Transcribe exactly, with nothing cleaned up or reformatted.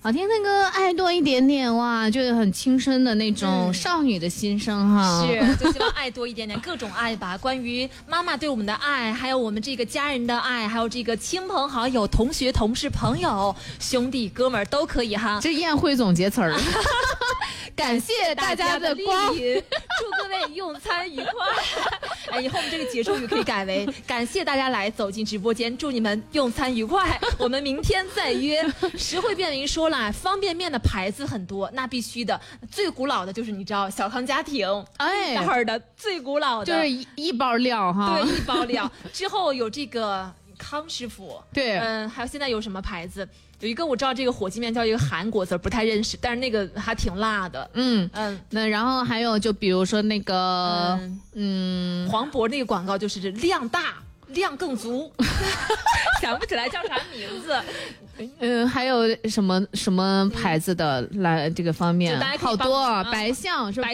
好听那个爱多一点点哇，就是很轻声的那种少女的心声哈。 是，就希望爱多一点点，各种爱吧。关于妈妈对我们的爱，还有我们这个家人的爱，还有这个亲朋好友、同学、同事、朋友、兄弟、哥们儿都可以哈。 这宴会总结词儿。感谢大家的光临， 祝各位用餐愉快。哎，以后我们这个结束语可以改为感谢大家来走进直播间，祝你们用餐愉快。我们明天再约。实惠便民说了，方便面的牌子很多，那必须的。最古老的就是你知道小康家庭， 哎， 那儿的最古老的就是一一包料哈， 对，一包料。之后有这个康师傅， 对， 嗯，还有现在有什么牌子？有一个我知道这个火鸡面叫一个韩国字，不太认识，但是那个还挺辣的。 嗯嗯，那然后还有就比如说那个嗯, 嗯黄渤那个广告就是量大量更足，想不起来叫啥名字。 嗯，还有什么什么牌子的来这个方面，好多白象是吧？